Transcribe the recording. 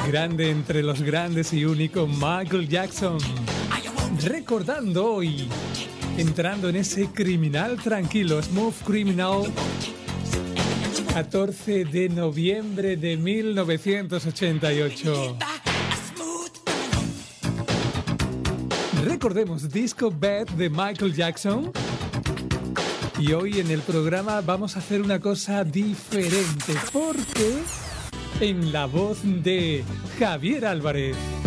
Grande entre los grandes y único Michael Jackson. Recordando hoy, entrando en ese criminal tranquilo, Smooth Criminal, 14 de noviembre de 1988. Recordemos Disco Bed de Michael Jackson. Y hoy en el programa vamos a hacer una cosa diferente, porque en la voz de Javier Álvarez.